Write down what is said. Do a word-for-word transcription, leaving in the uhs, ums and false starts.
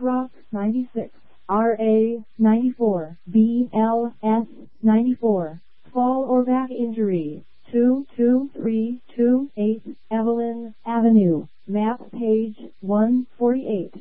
Rock ninety-six, R A ninety-four, B L S ninety-four. Fall or back injury, two two three two eight Evelyn Avenue, map page one forty-eight.